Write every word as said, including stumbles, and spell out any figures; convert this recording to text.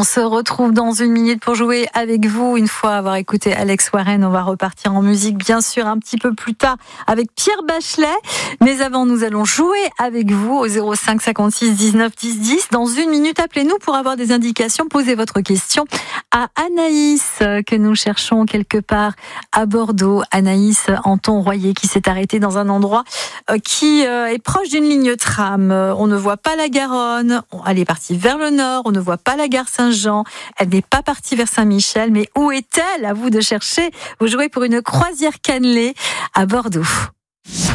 On se retrouve dans une minute pour jouer avec vous. Une fois avoir écouté Alex Warren, on va repartir en musique, bien sûr, un petit peu plus tard avec Pierre Bachelet. Mais avant, nous allons jouer avec vous au zéro cinq cinquante-six dix-neuf dix dix. Dans une minute, appelez-nous pour avoir des indications. Posez votre question à Anaïs, que nous cherchons quelque part à Bordeaux. Anaïs Anton-Royer, qui s'est arrêtée dans un endroit qui est proche d'une ligne tram. On ne voit pas la Garonne. Elle est partie vers le nord. On ne voit pas la gare Saint-Jean. Elle n'est pas partie vers Saint-Michel. Mais où est-elle? À vous de chercher. Vous jouez pour une croisière cannelée à Bordeaux.